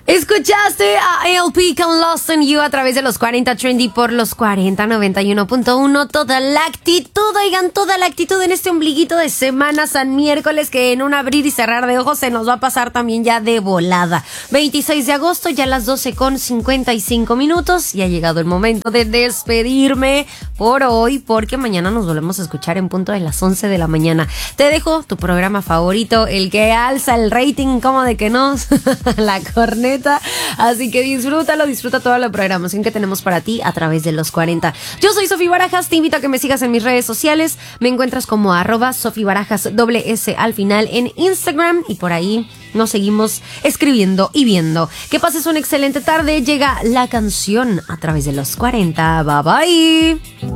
Escuchaste a LP con Lost in You a través de los 40 Trendy por los 4091.1. Toda la actitud, oigan, toda la actitud en este ombliguito de semana, San Miércoles, que en un abrir y cerrar de ojos se nos va a pasar también ya de volada. 26 de agosto, ya a las 12:55. Y ha llegado el momento de despedirme por hoy, porque mañana nos volvemos a escuchar en punto de las 11 de la mañana. Te dejo tu programa favorito, el que alza el rating, como de que no, la corneta. Así que disfrútalo, disfruta toda la programación que tenemos para ti a través de los 40. Yo soy Sofi Barajas, te invito a que me sigas en mis redes sociales. Me encuentras como @SofiBarajas @S al final en Instagram, y por ahí nos seguimos escribiendo y viendo. Que pases una excelente tarde. Llega la canción a través de los 40. Bye bye.